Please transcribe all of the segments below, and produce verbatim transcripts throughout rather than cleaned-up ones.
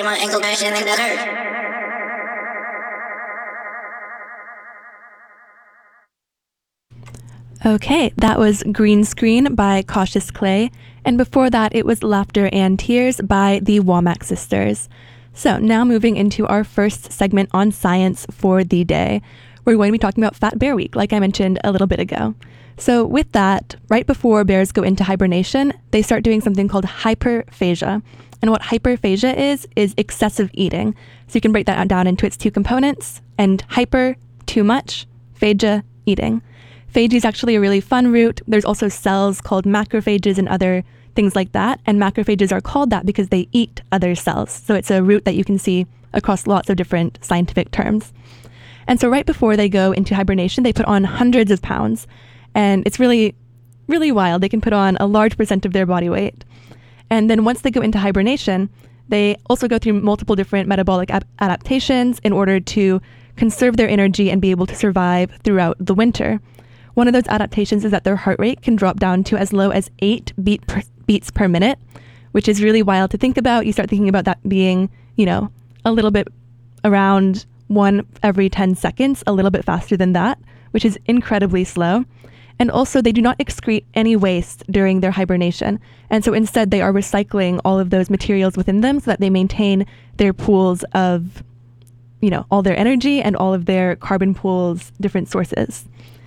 sprain my ankle, gosh, you think that hurt? Okay, that was Green Screen by Cautious Clay, and before that it was Laughter and Tears by the Womack Sisters. So now moving into our first segment on science for the day, we're going to be talking about Fat Bear Week, like I mentioned a little bit ago. So with that, right before bears go into hibernation, they start doing something called hyperphagia. And what hyperphagia is, is excessive eating. So you can break that down into its two components, and hyper, too much, phagia, eating. Phagia is actually a really fun root. There's also cells called macrophages and other things like that. And macrophages are called that because they eat other cells. So it's a root that you can see across lots of different scientific terms. And so right before they go into hibernation, they put on hundreds of pounds. And it's really, really wild. They can put on a large percent of their body weight. And then once they go into hibernation, they also go through multiple different metabolic ab- adaptations in order to conserve their energy and be able to survive throughout the winter. One of those adaptations is that their heart rate can drop down to as low as eight beat per, beats per minute, which is really wild to think about. You start thinking about that being, you know, a little bit around one every ten seconds, a little bit faster than that, which is incredibly slow. And also they do not excrete any waste during their hibernation. And so instead they are recycling all of those materials within them so that they maintain their pools of, you know, all their energy and all of their carbon pools, different sources.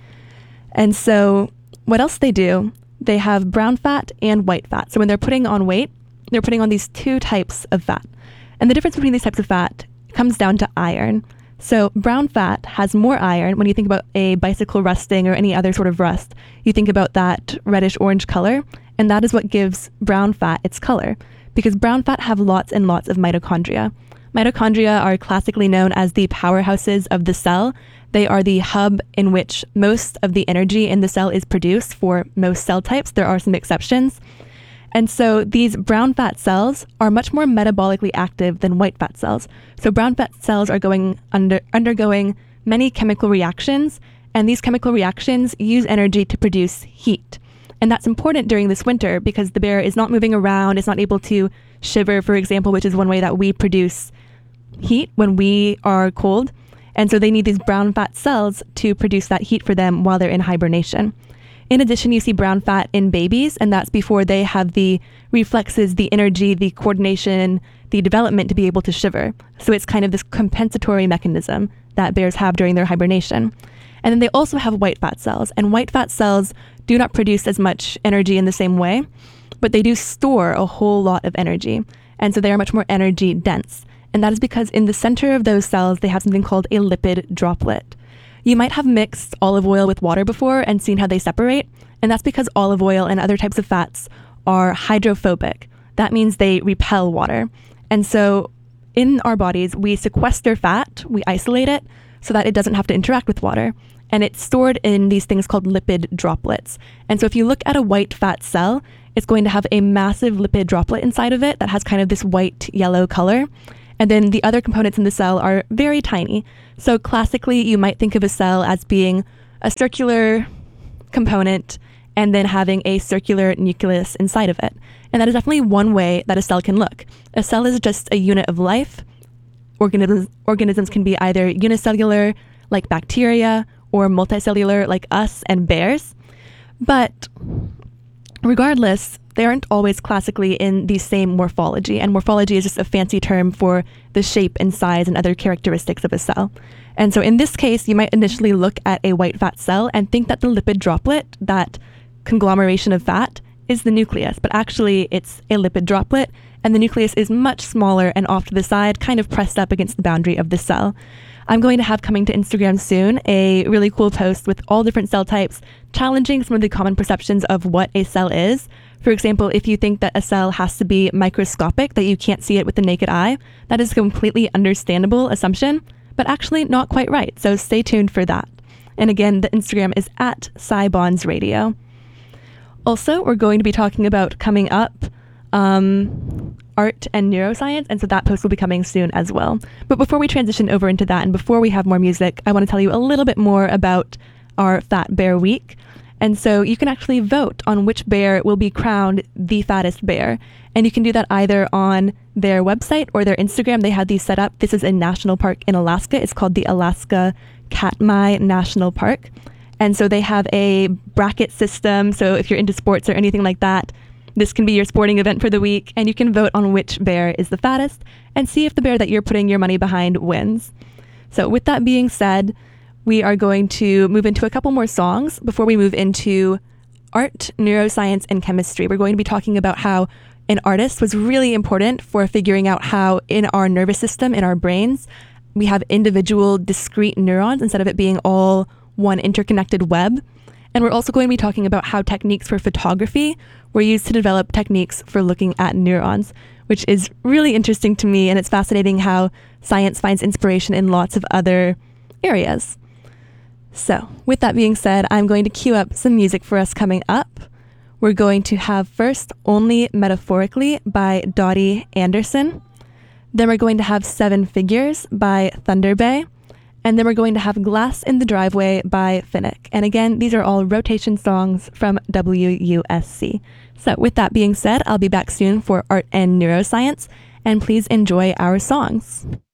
And so what else they do, they have brown fat and white fat. So when they're putting on weight, they're putting on these two types of fat. And the difference between these types of fat comes down to iron. So brown fat has more iron. When you think about a bicycle rusting or any other sort of rust, you think about that reddish orange color, and that is what gives brown fat its color, because brown fat have lots and lots of mitochondria. Mitochondria are classically known as the powerhouses of the cell. They are the hub in which most of the energy in the cell is produced for most cell types. There are some exceptions. And so these brown fat cells are much more metabolically active than white fat cells. So brown fat cells are going under undergoing many chemical reactions, and these chemical reactions use energy to produce heat. And that's important during this winter because the bear is not moving around, it's not able to shiver, for example, which is one way that we produce heat when we are cold. And so they need these brown fat cells to produce that heat for them while they're in hibernation. In addition, you see brown fat in babies, and that's before they have the reflexes, the energy, the coordination, the development to be able to shiver. So it's kind of this compensatory mechanism that bears have during their hibernation. And then they also have white fat cells, and white fat cells do not produce as much energy in the same way, but they do store a whole lot of energy. And so they are much more energy dense. And that is because in the center of those cells, they have something called a lipid droplet. You might have mixed olive oil with water before and seen how they separate, and that's because olive oil and other types of fats are hydrophobic. That means they repel water. And so in our bodies, we sequester fat, we isolate it so that it doesn't have to interact with water. And it's stored in these things called lipid droplets. And so if you look at a white fat cell, it's going to have a massive lipid droplet inside of it that has kind of this white yellow color. And then the other components in the cell are very tiny. So classically, you might think of a cell as being a circular component and then having a circular nucleus inside of it. And that is definitely one way that a cell can look. A cell is just a unit of life. Organisms, organisms can be either unicellular, like bacteria, or multicellular, like us and bears. But regardless, they aren't always classically in the same morphology, and morphology is just a fancy term for the shape and size and other characteristics of a cell. And so in this case, you might initially look at a white fat cell and think that the lipid droplet, that conglomeration of fat, is the nucleus, but actually it's a lipid droplet, and the nucleus is much smaller and off to the side, kind of pressed up against the boundary of the cell. I'm going to have coming to Instagram soon a really cool post with all different cell types, challenging some of the common perceptions of what a cell is. For example, if you think that a cell has to be microscopic, that you can't see it with the naked eye, that is a completely understandable assumption, but actually not quite right. So stay tuned for that. And again, the Instagram is at SciBonds Radio. Also, we're going to be talking about coming up um, art and neuroscience, and so that post will be coming soon as well. But before we transition over into that, and before we have more music, I want to tell you a little bit more about our Fat Bear Week. And so you can actually vote on which bear will be crowned the fattest bear. And you can do that either on their website or their Instagram. They had these set up. This is a national park in Alaska. It's called the Alaska Katmai National Park. And so they have a bracket system. So if you're into sports or anything like that, this can be your sporting event for the week. And you can vote on which bear is the fattest and see if the bear that you're putting your money behind wins. So with that being said, we are going to move into a couple more songs before we move into art, neuroscience, and chemistry. We're going to be talking about how an artist was really important for figuring out how in our nervous system, in our brains, we have individual discrete neurons instead of it being all one interconnected web. And we're also going to be talking about how techniques for photography were used to develop techniques for looking at neurons, which is really interesting to me. And it's fascinating how science finds inspiration in lots of other areas. So with that being said, I'm going to cue up some music for us coming up. We're going to have first Only Metaphorically by Dottie Anderson. Then we're going to have Seven Figures by Thunder Bay. And then we're going to have Glass in the Driveway by Finnick. And again, these are all rotation songs from W U S C. So with that being said, I'll be back soon for art and neuroscience. And please enjoy our songs.